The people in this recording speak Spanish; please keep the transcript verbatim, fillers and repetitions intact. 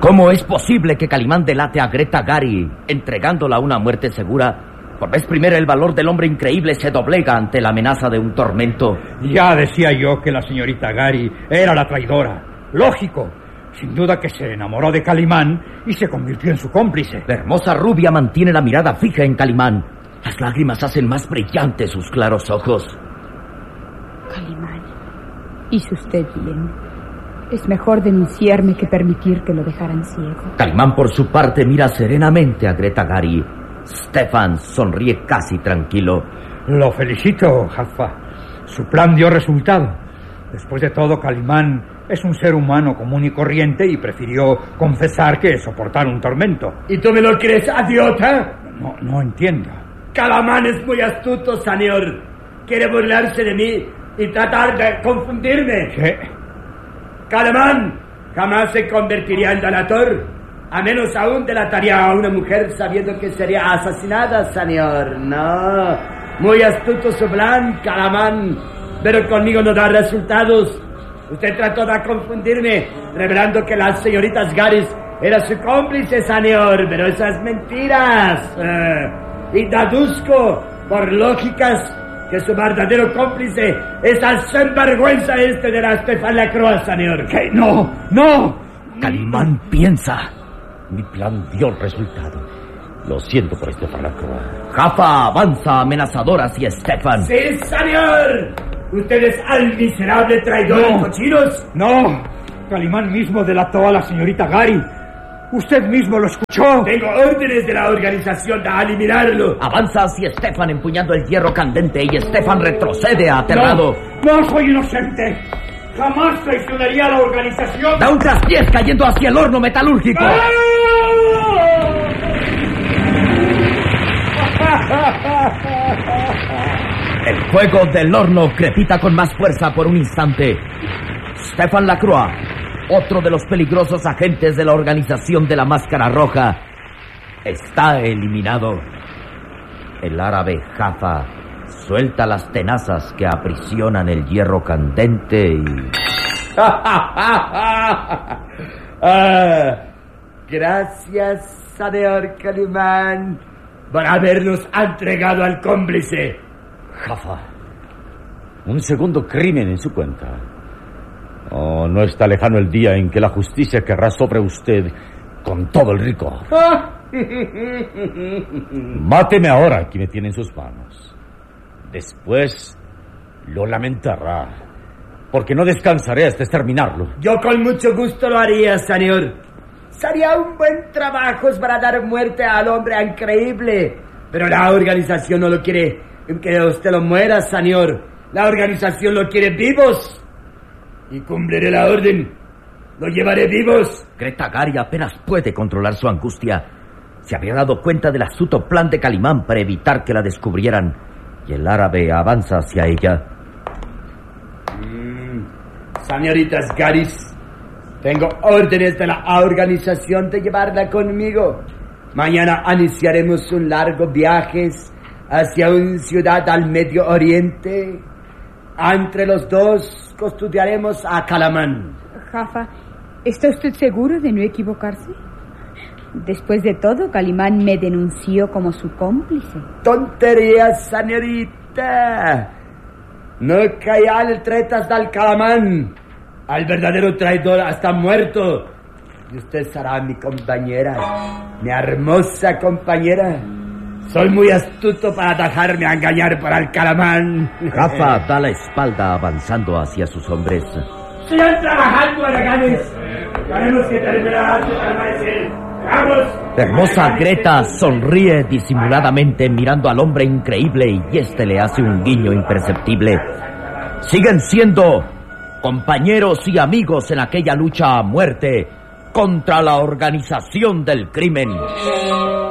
¿Cómo es posible que Calimán delate a Greta Gary, entregándola a una muerte segura? Por vez primera el valor del hombre increíble se doblega ante la amenaza de un tormento. Ya decía yo que la señorita Gary era la traidora. Lógico. Sin duda que se enamoró de Calimán y se convirtió en su cómplice. La hermosa rubia mantiene la mirada fija en Calimán. Las lágrimas hacen más brillantes sus claros ojos. Calimán, hizo usted bien. Es mejor denunciarme que permitir que lo dejaran ciego. Calimán, por su parte, mira serenamente a Greta Gary. Stefan sonríe casi tranquilo. Lo felicito, Jaffa. Su plan dio resultado. Después de todo, Calimán es un ser humano común y corriente y prefirió confesar que soportar un tormento. ¿Y tú me lo crees, idiota? No, no entiendo. Calimán es muy astuto, señor. Quiere burlarse de mí y tratar de confundirme. ¿Qué? Calimán jamás se convertiría en delator. A menos aún delataría a una mujer sabiendo que sería asesinada, señor. No. Muy astuto su plan, Calimán. Pero conmigo no da resultados. Usted trató de confundirme, revelando que las señoritas Garis era su cómplice, señor. Pero esas mentiras. Eh, y deduzco, por lógicas, que su verdadero cómplice es al sinvergüenza este de la Stefan Lacroix, señor. ¿Qué? No, no. Calimán piensa. Mi plan dio resultado. Lo siento por Stefan Lacroix. Jaffa avanza amenazador hacia Stefan. ¡Sí, señor! ¿Ustedes al miserable traidor No. de cochinos? No. Calimán mismo delató a la señorita Gary. Usted mismo lo escuchó. Tengo órdenes de la organización de eliminarlo. Avanza hacia Stefan empuñando el hierro candente y Stefan retrocede aterrado. No, no soy inocente. Jamás traicionaría a la organización. Da un traspiés cayendo hacia el horno metalúrgico. El fuego del horno crepita con más fuerza por un instante. Stefan Lacroix, otro de los peligrosos agentes de la organización de la Máscara Roja, está eliminado. El árabe Jaffa suelta las tenazas que aprisionan el hierro candente y... ah, gracias, señor Calimán, por habernos entregado al cómplice. Jaffa, un segundo crimen en su cuenta. Oh, no está lejano el día en que la justicia querrá sobre usted con todo el rigor. Máteme ahora que me tiene en sus manos. Después lo lamentará, porque no descansaré hasta exterminarlo. Yo con mucho gusto lo haría, señor. Sería un buen trabajo para dar muerte al hombre increíble. Pero la organización no lo quiere que usted lo muera, señor. La organización lo quiere vivos. Y cumpliré la orden. Lo llevaré vivos. Greta Gary apenas puede controlar su angustia. Se había dado cuenta del astuto plan de Calimán para evitar que la descubrieran. Y el árabe avanza hacia ella. Mm, señoritas Garis, tengo órdenes de la organización de llevarla conmigo. Mañana iniciaremos un largo viaje hacia una ciudad al Medio Oriente. Entre los dos custodiaremos a Calimán. Jaffa, ¿está usted seguro de no equivocarse? Después de todo, Calimán me denunció como su cómplice. Tonterías, señorita. No caigan tretas del Calimán. El verdadero traidor está muerto. Y usted será mi compañera, mi hermosa compañera. Soy muy astuto para dejarme engañar por el Calimán. Jaffa da la espalda avanzando hacia sus hombres. Sigan trabajando, haraganes. Tenemos que terminar de permanecer. ¡Vamos! La hermosa Greta sonríe disimuladamente mirando al hombre increíble y este le hace un guiño imperceptible. Siguen siendo compañeros y amigos en aquella lucha a muerte contra la organización del crimen.